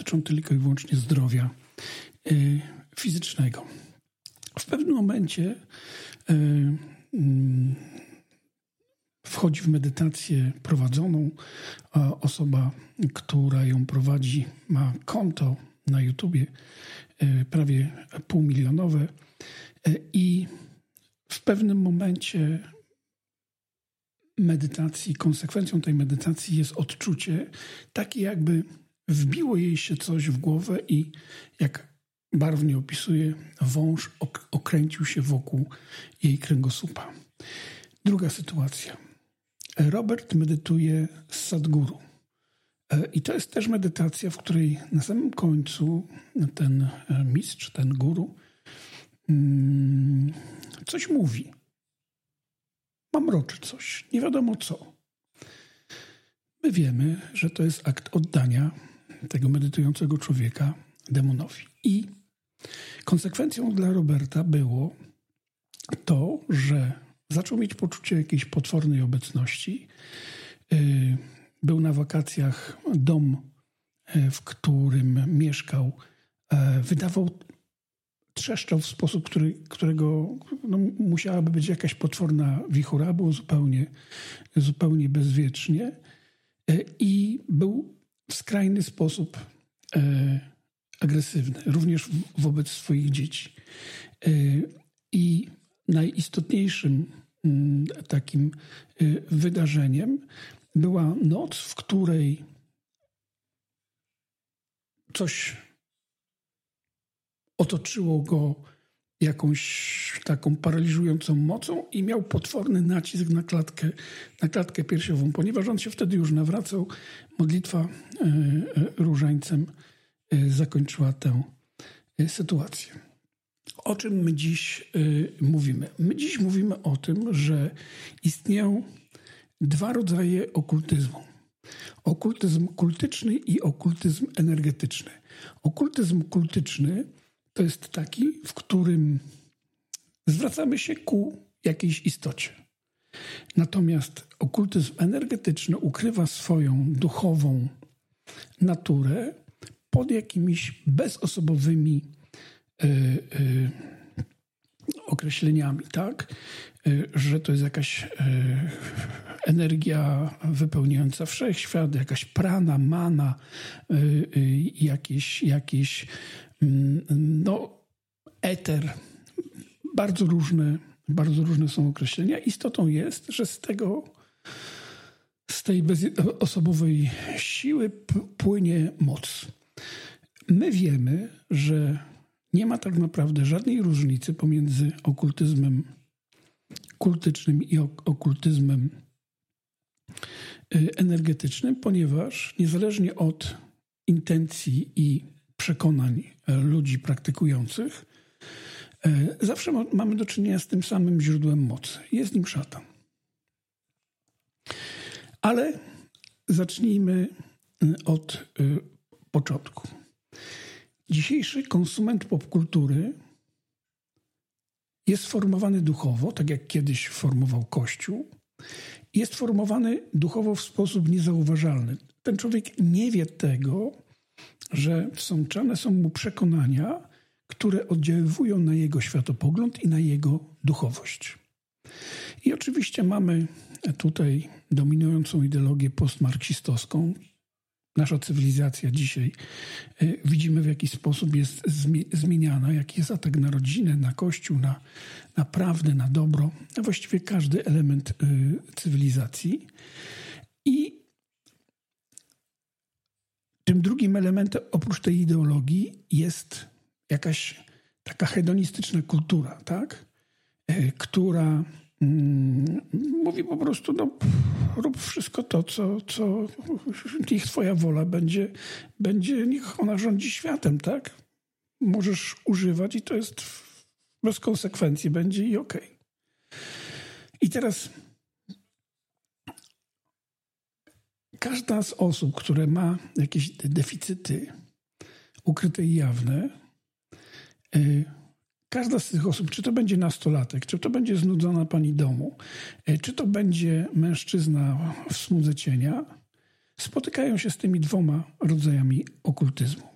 dotyczą tylko i wyłącznie zdrowia fizycznego. W pewnym momencie wchodzi w medytację prowadzoną. Osoba, która ją prowadzi, ma konto na YouTubie prawie półmilionowe i w pewnym momencie medytacji, konsekwencją tej medytacji jest odczucie takie, jakby wbiło jej się coś w głowę i jak barwnie opisuje, wąż okręcił się wokół jej kręgosłupa. Druga sytuacja. Robert medytuje z Sadhguru. I to jest też medytacja, w której na samym końcu ten mistrz, ten guru coś mówi. Mamroczy coś, nie wiadomo co. My wiemy, że to jest akt oddania tego medytującego człowieka demonowi. I konsekwencją dla Roberta było to, że zaczął mieć poczucie jakiejś potwornej obecności. Był na wakacjach, dom, w którym mieszkał, trzeszczał w sposób, którego musiałaby być jakaś potworna wichura, było zupełnie bezwiecznie i był w skrajny sposób agresywny, również wobec swoich dzieci. I najistotniejszym takim wydarzeniem była noc, w której coś otoczyło go jakąś taką paraliżującą mocą i miał potworny nacisk na klatkę piersiową. Ponieważ on się wtedy już nawracał, modlitwa różańcem zakończyła tę sytuację. O czym my dziś mówimy? My dziś mówimy o tym, że istnieją dwa rodzaje okultyzmu. Okultyzm kultyczny i okultyzm energetyczny. Okultyzm kultyczny to jest taki, w którym zwracamy się ku jakiejś istocie. Natomiast okultyzm energetyczny ukrywa swoją duchową naturę pod jakimiś bezosobowymi określeniami, tak? Że to jest jakaś energia wypełniająca wszechświat, jakaś prana, mana, jakiś eter. Bardzo różne są określenia. Istotą jest, że z tej bezosobowej siły płynie moc. My wiemy, że nie ma tak naprawdę żadnej różnicy pomiędzy okultyzmem kultycznym i okultyzmem energetycznym, ponieważ niezależnie od intencji i przekonań ludzi praktykujących, zawsze mamy do czynienia z tym samym źródłem mocy. Jest nim szatan. Ale zacznijmy od początku. Dzisiejszy konsument popkultury jest formowany duchowo, tak jak kiedyś formował Kościół. Jest formowany duchowo w sposób niezauważalny. Ten człowiek nie wie tego, że wsączane są mu przekonania, które oddziaływują na jego światopogląd i na jego duchowość. I oczywiście mamy tutaj dominującą ideologię postmarksistowską. Nasza cywilizacja dzisiaj widzimy, w jaki sposób jest zmieniana, jaki jest atak na rodzinę, na Kościół, na prawdę, na dobro, a właściwie każdy element cywilizacji. I tym drugim elementem, oprócz tej ideologii, jest jakaś taka hedonistyczna kultura, tak? Która mówi po prostu, rób wszystko to, co niech twoja wola będzie, niech ona rządzi światem, tak? Możesz używać i to jest bez konsekwencji, będzie i okej. I teraz każda z osób, które ma jakieś deficyty ukryte i jawne, każda z tych osób, czy to będzie nastolatek, czy to będzie znudzona pani domu, czy to będzie mężczyzna w smudze cienia, spotykają się z tymi dwoma rodzajami okultyzmu.